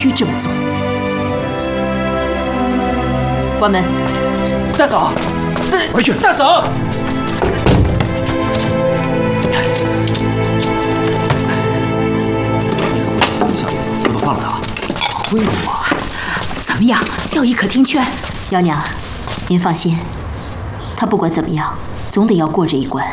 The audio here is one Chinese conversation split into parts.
须这么做。关门。 大嫂， 回去。 大嫂。 我都放了他，会吗？ 怎么样，孝义可听劝？幺娘，您放心，他不管怎么样，总得要过这一关。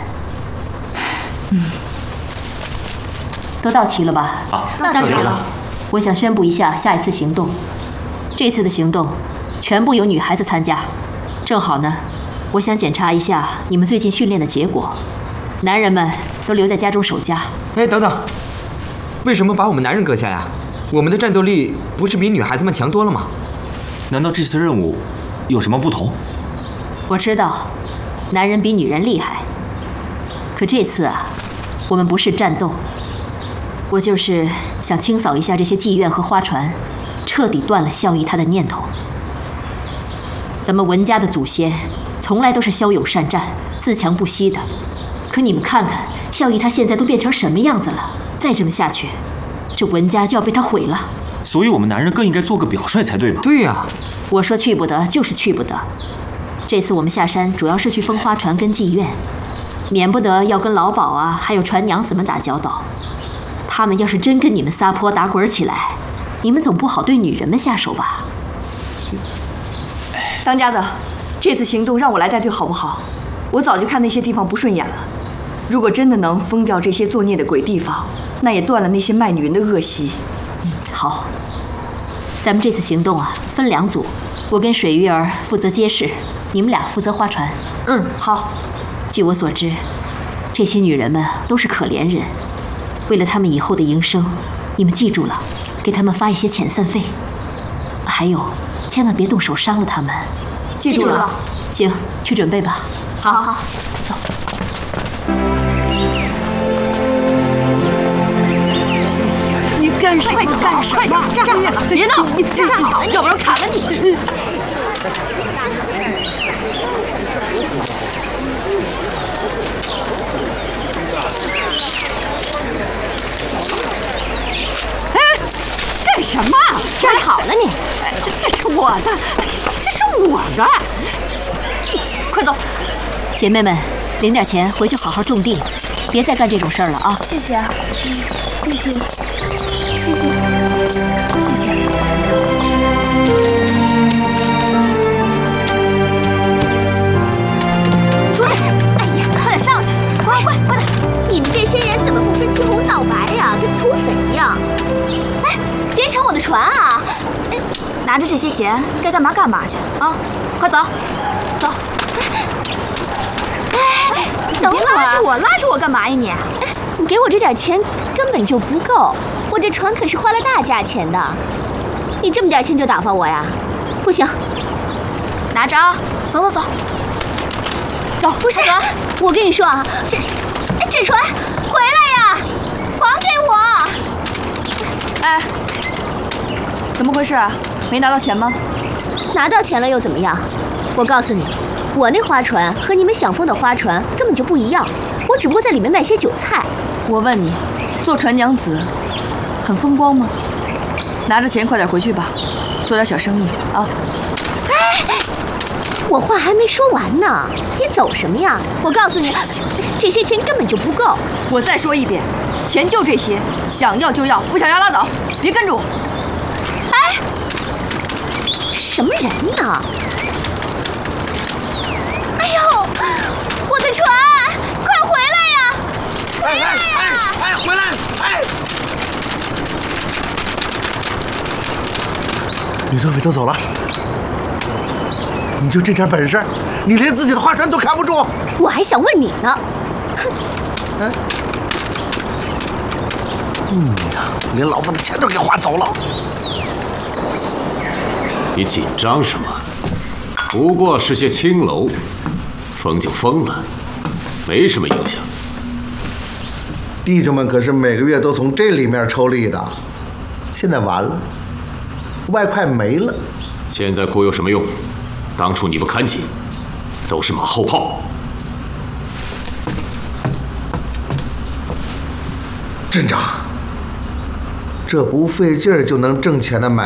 都到齐了吧？ 啊， 到齐了。我想宣布一下下一次行动。这次的行动全部由女孩子参加，正好呢，我想检查一下你们最近训练的结果。男人们都留在家中守家。 哎，等等，为什么把我们男人搁下呀？我们的战斗力不是比女孩子们强多了吗？ 难道这次任务有什么不同？ 我知道，男人比女人厉害。可这次啊，我们不是战斗，我就是想清扫一下这些妓院和花船，彻底断了孝义他的念头。咱们文家的祖先从来都是骁勇善战、自强不息的。可你们看看，孝义他现在都变成什么样子了？再这么下去，这文家就要被他毁了。 所以我们男人更应该做个表率才对吧？ 对呀， 我说去不得就是去不得。这次我们下山主要是去封花船跟妓院，免不得要跟老鸨啊，还有船娘子们打交道。他们要是真跟你们撒泼打滚起来，你们总不好对女人们下手吧？ 当家的，这次行动让我来带队好不好？我早就看那些地方不顺眼了。如果真的能封掉这些作孽的鬼地方，那也断了那些卖女人的恶习。 好，咱们这次行动啊，分2组，我跟水鱼儿负责街市，你们俩负责花船。 好。 据我所知，这些女人们都是可怜人，为了她们以后的营生，你们记住了，给她们发一些遣散费。还有，千万别动手伤了她们。 记住了。 行，去准备吧。 好， 走。 你干什么？干什么？快点站远了！别闹！你站好，要不然砍了你！哎，干什么？站好了你！这是我的，这是我的！快走！ 姐妹们，领点钱回去好好种地，别再干这种事儿了啊！ 谢谢，谢谢，谢谢，谢谢。 出去！哎呀，快点上去！快快快点！你们这些人怎么不分青红皂白呀？跟土匪一样！哎，别抢我的船啊！ 拿着这些钱，该干嘛干嘛去啊！快走，走。 等会儿， 拉着我干嘛呀你？ 你给我这点钱根本就不够，我这船可是花了大价钱的。你这么点钱就打发我呀？不行， 拿着啊！走走走， 走！不是，我跟你说啊，这船回来呀，还给我！ 哎，怎么回事啊？没拿到钱吗？ 拿到钱了又怎么样？我告诉你。我那花船和你们想封的花船根本就不一样，我只不过在里面卖些韭菜。 我问你，做船娘子很风光吗？拿着钱快点回去吧，做点小生意啊！ 哎，我话还没说完呢，你走什么呀？我告诉你，这些钱根本就不够。 我再说一遍，钱就这些，想要就要，不想要拉倒，别跟着我。 哎，什么人呢？哎呦，我的船，快回来呀！回来呀！ 回来！哎！ 女特匪都走了，你就这点本事，你连自己的花船都看不住？ 我还想问你呢。 哼！连老子的钱都给花走了。 你紧张什么？不过是些青楼。封就封了，没什么影响。 弟兄们可是每个月都从这里面抽利的，现在完了，外快没了。 现在哭有什么用？当初你不看紧，都是马后炮。 镇长，这不费劲儿就能挣钱的买